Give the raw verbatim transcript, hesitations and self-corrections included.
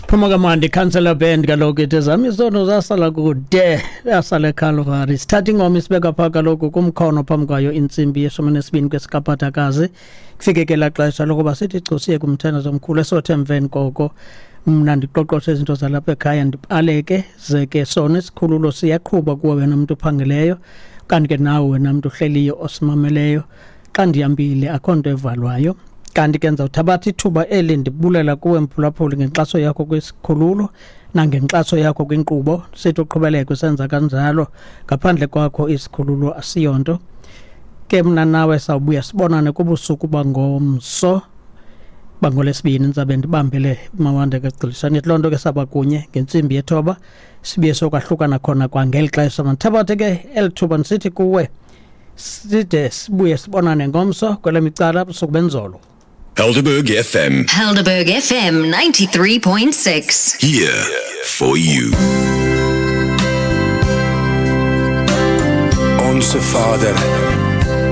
Phuma kamandi Councillor Band kaloku ithi zami izono zasala kude yasala Calvary starting ngoma isibeka pha kaloku kumkhono phambi kwayo intsimbi yeshumi nesibini kwesikaphathakazi kufikekela xesha lokuba sithi cosiye kumthana zomkhulu esothe emveni koko mna ndiqoqoshe izinto zalapha ekhaya ndipaleke zeke sona isikhululo siyaqhuba kuwe wena umuntu uphangeleyo kanti ke nawe wena umuntu uhleliyo osimameleyo xa ndihambile akho nto evalwayo kanti kenza uthabatha ithuba eli ndibulela kuwe mphulaphuli ngenxaso yakho kwisikhululo nangenxaso yakho kwinkqubo sithi uqhubeleke usenza kanjalo ngaphandle kwakho isikhululo asiyonto ke mna nawe sawubuya sibonane kubusuku bangomso bangolesibini ndizabe ndibambele mawande kagcilishane lonto ke saba kunye ngentsimbi yethoba sibiye sokwahlukana khona kwangeli xesha mthabathe ke elithuba nsithi kuwe side sibuye sibonane ngomso kwele micala busuku benzolo. Helderberg F M. Helderberg F M ninety-three point six. Here for you. Onze Vader